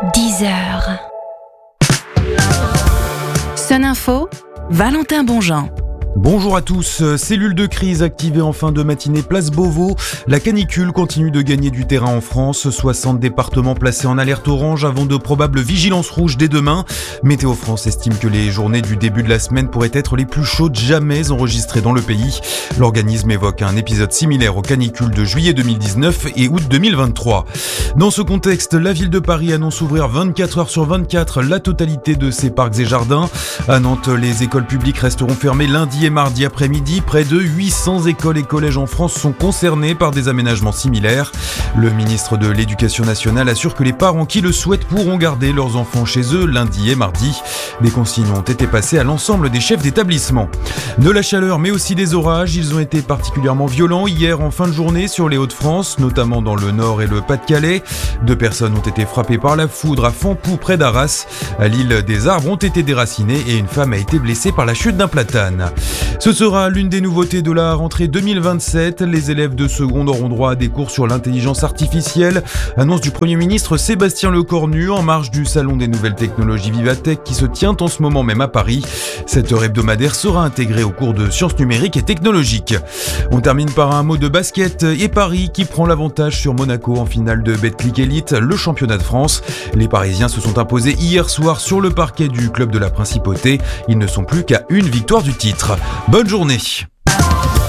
10h. Sun Info, Valentin Bonjean. Bonjour à tous, cellule de crise activée en fin de matinée place Beauvau. La canicule continue de gagner du terrain en France. 60 départements placés en alerte orange avant de probables vigilances rouges dès demain. Météo France estime que les journées du début de la semaine pourraient être les plus chaudes jamais enregistrées dans le pays. L'organisme évoque un épisode similaire aux canicules de juillet 2019 et août 2023. Dans ce contexte, la ville de Paris annonce ouvrir 24 heures sur 24 la totalité de ses parcs et jardins. À Nantes, les écoles publiques resteront fermées lundi et mardi après-midi. Près de 800 écoles et collèges en France sont concernés par des aménagements similaires. Le ministre de l'Éducation nationale assure que les parents qui le souhaitent pourront garder leurs enfants chez eux lundi et mardi. Des consignes ont été passées à l'ensemble des chefs d'établissement. De la chaleur mais aussi des orages, ils ont été particulièrement violents hier en fin de journée sur les Hauts-de-France, notamment dans le Nord et le Pas-de-Calais. 2 personnes ont été frappées par la foudre à Fampou près d'Arras. À Lille, des arbres ont été déracinés et une femme a été blessée par la chute d'un platane. Ce sera l'une des nouveautés de la rentrée 2027. Les élèves de seconde auront droit à des cours sur l'intelligence artificielle. Annonce du Premier ministre Sébastien Lecornu en marge du Salon des nouvelles technologies Vivatech qui se tient en ce moment même à Paris. Cette heure hebdomadaire sera intégrée au cours de sciences numériques et technologiques. On termine par un mot de basket et Paris qui prend l'avantage sur Monaco en finale de Betclic Elite, le championnat de France. Les Parisiens se sont imposés hier soir sur le parquet du club de la Principauté. Ils ne sont plus qu'à une victoire du titre. Bonne journée.